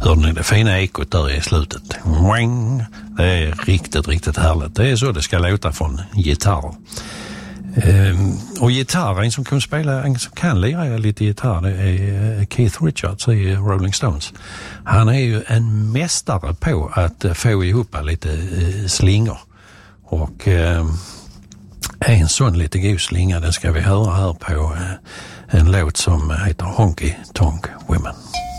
Hörde ni det fina ekot där i slutet? Det är riktigt härligt. Det är så det ska låta från gitarr. Och gitarr, en som kan lira lite gitarr, det är Keith Richards i Rolling Stones. Han är ju en mästare på att få ihop lite slingor. Och en sån lite god slinga, den ska vi höra här på en låt som heter Honky Tonk Women.